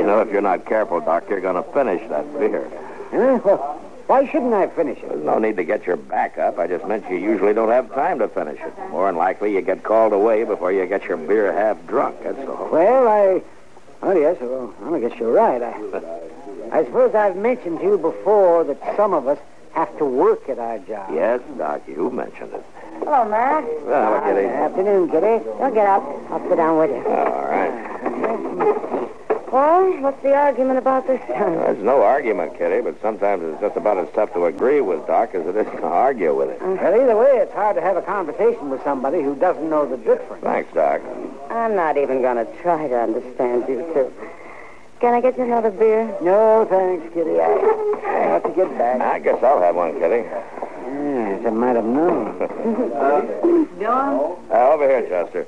if you're not careful, Doc, you're going to finish that beer. Huh? Well, why shouldn't I finish it? There's no need to get your back up. I just meant you usually don't have time to finish it. More than likely, you get called away before you get your beer half drunk, that's all. Well, yes, well, I guess you're right. I suppose I've mentioned to you before that some of us have to work at our job. Yes, Doc, you mentioned it. Hello, Matt. Well, Kitty. Afternoon, Kitty. Don't get up. I'll sit down with you. All right. Well, what's the argument about this time? There's no argument, Kitty, but sometimes it's just about as tough to agree with Doc as it is to argue with it. Well, either way, it's hard to have a conversation with somebody who doesn't know the difference. Thanks, Doc. I'm not even going to try to understand you two. Can I get you another beer? No, thanks, Kitty. I have to get back. I guess I'll have one, Kitty. Yes, I might have known. Dillon? Over here, Chester.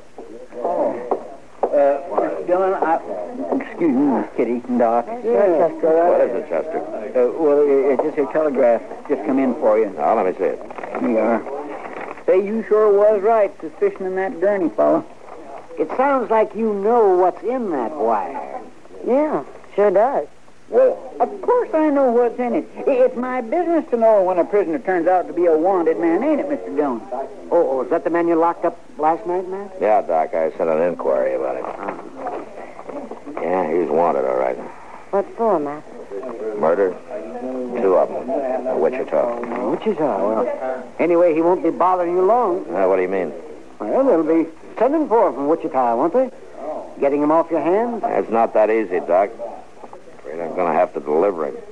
Mr. Dillon, excuse me, Miss Kitty, Doc. Sure, Chester. What is it, Chester? Well, it's just a telegraph just come in for you. Oh, let me see it. Here you are. Say, you sure was right suspicioning that Gurney fellow. It sounds like you know what's in that wire. Yeah, sure does. Well, of course I know what's in it. It's my business to know when a prisoner turns out to be a wanted man, ain't it, Mr. Dillon? Oh, is that the man you locked up last night, Matt? Yeah, Doc, I sent an inquiry about it. Yeah, he's wanted, all right. What for, Matt? Murder? 2 of them. Wichita. Wichita, well, anyway, he won't be bothering you long. What do you mean? Well, they'll be sending for him from Wichita, won't they? Getting him off your hands? It's not that easy, Doc. Afraid I'm going to have to deliver him.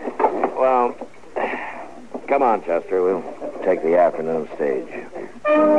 Well, come on, Chester. We'll take the afternoon stage.